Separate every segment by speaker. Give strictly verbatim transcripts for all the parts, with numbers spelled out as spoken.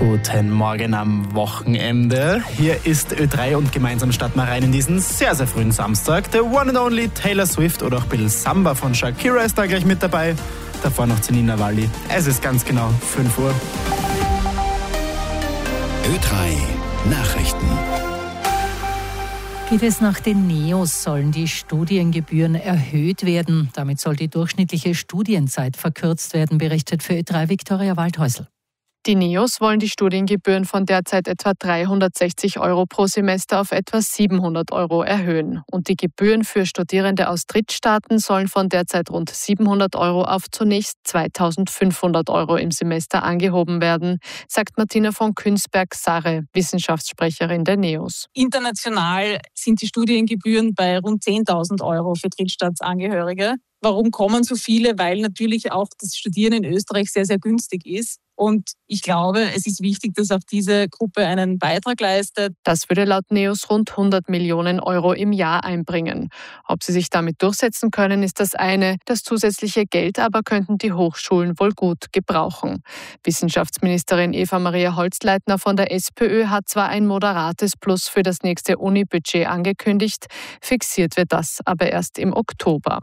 Speaker 1: Guten Morgen am Wochenende. Hier ist Ö drei und gemeinsam starten wir rein in diesen sehr, sehr frühen Samstag. The one and only Taylor Swift oder auch Bill Samba von Shakira ist da gleich mit dabei. Davor noch Zenina Walli. Es ist ganz genau fünf Uhr.
Speaker 2: Ö drei Nachrichten.
Speaker 3: Geht es nach den Neos, sollen die Studiengebühren erhöht werden. Damit soll die durchschnittliche Studienzeit verkürzt werden, berichtet für Ö drei Viktoria Waldhäusl.
Speaker 4: Die Neos wollen die Studiengebühren von derzeit etwa dreihundertsechzig Euro pro Semester auf etwa siebenhundert Euro erhöhen. Und die Gebühren für Studierende aus Drittstaaten sollen von derzeit rund siebenhundert Euro auf zunächst zweitausendfünfhundert Euro im Semester angehoben werden, sagt Martina von Künsberg-Sarre, Wissenschaftssprecherin der Neos.
Speaker 5: International sind die Studiengebühren bei rund zehntausend Euro für Drittstaatsangehörige. Warum kommen so viele? Weil natürlich auch das Studieren in Österreich sehr, sehr günstig ist. Und ich glaube, es ist wichtig, dass auch diese Gruppe einen Beitrag leistet.
Speaker 4: Das würde laut Neos rund hundert Millionen Euro im Jahr einbringen. Ob sie sich damit durchsetzen können, ist das eine. Das zusätzliche Geld aber könnten die Hochschulen wohl gut gebrauchen. Wissenschaftsministerin Eva-Maria Holzleitner von der SPÖ hat zwar ein moderates Plus für das nächste Uni-Budget angekündigt, fixiert wird das aber erst im Oktober.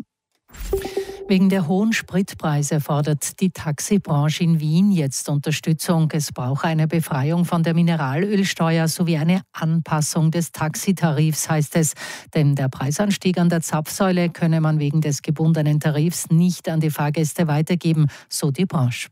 Speaker 3: Wegen der hohen Spritpreise fordert die Taxibranche in Wien jetzt Unterstützung. Es braucht eine Befreiung von der Mineralölsteuer sowie eine Anpassung des Taxitarifs, heißt es. Denn der Preisanstieg an der Zapfsäule könne man wegen des gebundenen Tarifs nicht an die Fahrgäste weitergeben, so die Branche.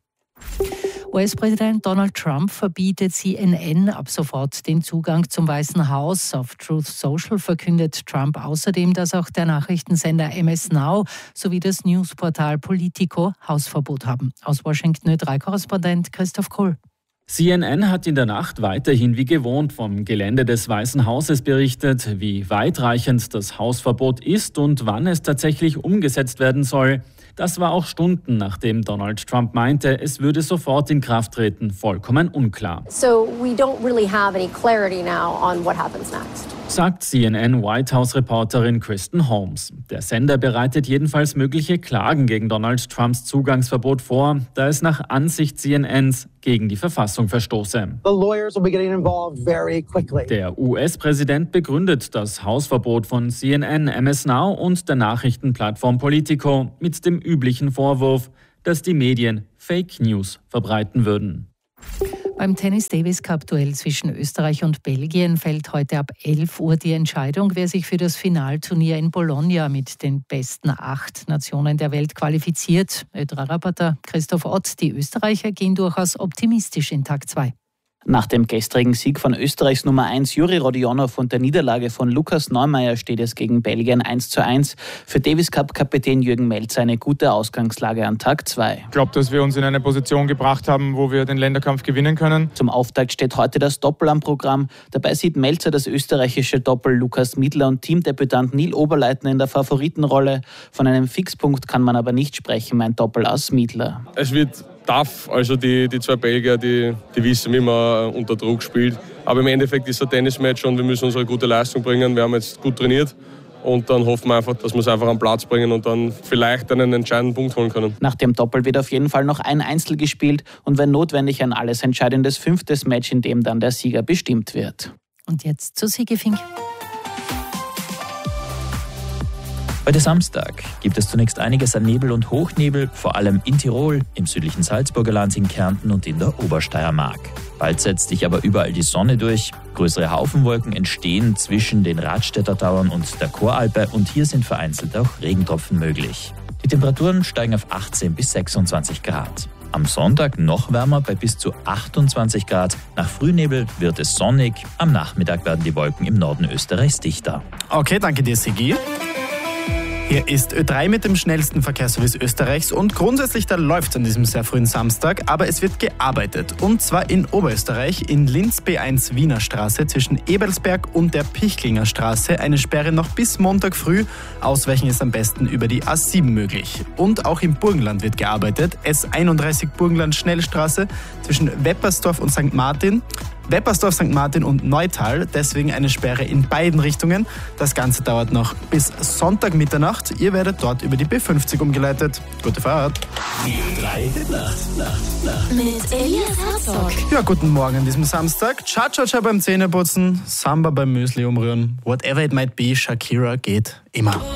Speaker 3: U S-Präsident Donald Trump verbietet C N N ab sofort den Zugang zum Weißen Haus. Auf Truth Social verkündet Trump außerdem, dass auch der Nachrichtensender M S Now sowie das Newsportal Politico Hausverbot haben. Aus Washington Ö drei Korrespondent Christoph Kohl.
Speaker 6: C N N hat in der Nacht weiterhin wie gewohnt vom Gelände des Weißen Hauses berichtet, wie weitreichend das Hausverbot ist und wann es tatsächlich umgesetzt werden soll. Das war auch Stunden, nachdem Donald Trump meinte, es würde sofort in Kraft treten, vollkommen unklar.
Speaker 7: So we don't really have any clarity now on what happens next.
Speaker 6: Sagt C N N White House-Reporterin Kristen Holmes. Der Sender bereitet jedenfalls mögliche Klagen gegen Donald Trumps Zugangsverbot vor, da es nach Ansicht C N Ns gegen die Verfassung verstoße.
Speaker 8: The lawyers will be getting involved very quickly.
Speaker 6: Der U S-Präsident begründet das Hausverbot von C N N, M S Now und der Nachrichtenplattform Politico mit dem üblichen Vorwurf, dass die Medien Fake News verbreiten würden.
Speaker 3: Beim Tennis-Davis-Cup-Duell zwischen Österreich und Belgien fällt heute ab elf Uhr die Entscheidung, wer sich für das Finalturnier in Bologna mit den besten acht Nationen der Welt qualifiziert. Ö drei Reporter Christoph Ott, die Österreicher gehen durchaus optimistisch in Tag zwei.
Speaker 9: Nach dem gestrigen Sieg von Österreichs Nummer eins Juri Rodionov und der Niederlage von Lukas Neumeier steht es gegen Belgien eins zu eins. Für Davis-Cup-Kapitän Jürgen Melzer eine gute Ausgangslage an Tag zwei.
Speaker 10: Ich glaube, dass wir uns in eine Position gebracht haben, wo wir den Länderkampf gewinnen können.
Speaker 9: Zum Auftakt steht heute das Doppel am Programm. Dabei sieht Melzer das österreichische Doppel Lukas Miedler und Teamdebütant Neil Oberleitner in der Favoritenrolle. Von einem Fixpunkt kann man aber nicht sprechen, mein Doppel aus Miedler.
Speaker 11: Es wird tough, also die, die zwei Belgier, die, die wissen, wie man unter Druck spielt. Aber im Endeffekt ist es ein Tennismatch und wir müssen unsere gute Leistung bringen. Wir haben jetzt gut trainiert und dann hoffen wir einfach, dass wir es einfach am Platz bringen und dann vielleicht einen entscheidenden Punkt holen können.
Speaker 9: Nach dem Doppel wird auf jeden Fall noch ein Einzel gespielt und wenn notwendig ein alles entscheidendes fünftes Match, in dem dann der Sieger bestimmt wird.
Speaker 3: Und jetzt zu Siegefink.
Speaker 12: Heute Samstag gibt es zunächst einiges an Nebel und Hochnebel, vor allem in Tirol, im südlichen Salzburger Land, in Kärnten und in der Obersteiermark. Bald setzt sich aber überall die Sonne durch. Größere Haufenwolken entstehen zwischen den Radstädter Tauern und der Choralpe und hier sind vereinzelt auch Regentropfen möglich. Die Temperaturen steigen auf achtzehn bis sechsundzwanzig Grad. Am Sonntag noch wärmer bei bis zu achtundzwanzig Grad. Nach Frühnebel wird es sonnig. Am Nachmittag werden die Wolken im Norden Österreichs dichter.
Speaker 1: Okay, danke dir, Sigi. Hier ist Ö drei mit dem schnellsten Verkehrsservice Österreichs und grundsätzlich da läuft es an diesem sehr frühen Samstag, aber es wird gearbeitet. Und zwar in Oberösterreich, in Linz B eins Wiener Straße zwischen Ebelsberg und der Pichlinger Straße. Eine Sperre noch bis Montag früh. Ausweichen ist am besten über die A sieben möglich. Und auch im Burgenland wird gearbeitet. S einunddreißig Burgenland Schnellstraße zwischen Weppersdorf und Sankt Martin. Weppersdorf, Sankt Martin und Neutal. Deswegen eine Sperre in beiden Richtungen. Das Ganze dauert noch bis Sonntag Mitternacht. Ihr werdet dort über die B fünfzig umgeleitet. Gute Fahrt.
Speaker 2: Die drei Nacht, Nacht, Nacht.
Speaker 13: Mit Elias Herzog.
Speaker 1: Ja, guten Morgen an diesem Samstag. Cha-Cha-Cha beim Zähneputzen, Samba beim Müsli umrühren. Whatever it might be, Shakira geht immer.